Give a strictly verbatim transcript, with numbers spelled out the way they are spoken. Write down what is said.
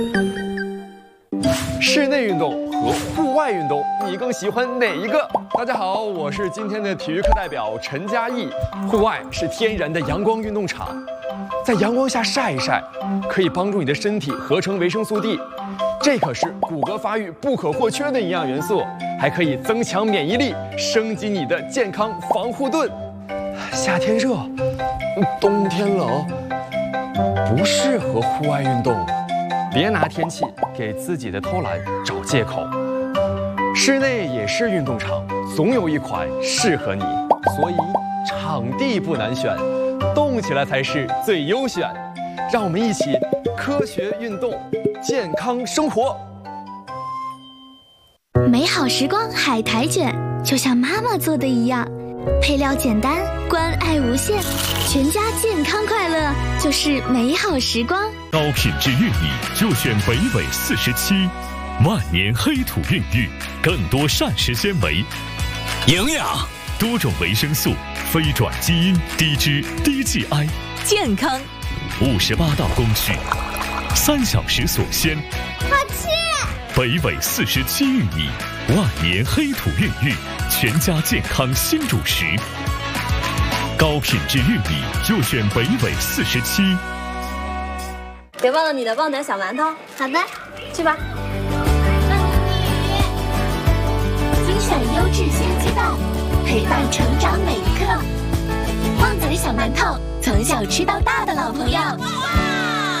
室内运动和户外运动，你更喜欢哪一个？大家好，我是今天的体育课代表陈嘉译。户外是天然的阳光运动场，在阳光下晒一晒，可以帮助你的身体合成维生素 D， 这可是骨骼发育不可或缺的营养元素，还可以增强免疫力，升级你的健康防护盾。夏天热，冬天冷，不适合户外运动。别拿天气给自己的偷懒找借口。室内也是运动场，总有一款适合你，所以场地不难选，动起来才是最优选。让我们一起科学运动，健康生活。 美好时光海苔卷，就像妈妈做的一样，配料简单，关爱无限，全家健康快乐就是美好时光。 高品质玉米就选北纬四十七，万年黑土孕育，更多膳食纤维、 营养、 多种维生素、非转基因、低脂、低 G I， 健康。 五十八道工序，三小时锁鲜。 好吃！ 北纬四十七玉米，万年黑土孕育，全家健康新主食。高品质玉米就选北纬四十七。 别忘了你的旺仔小馒头。 好的， 去吧。 精选优质鲜鸡蛋，陪伴成长每一刻。旺仔小馒头，从小吃到大的老朋友。